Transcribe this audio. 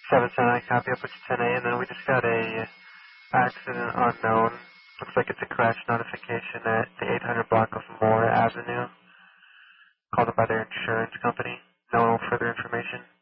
710, I copy up with you 10A, and then we just got a accident unknown. Looks like it's a crash notification at the 800 block of Moore Avenue. Called up by their insurance company. No further information.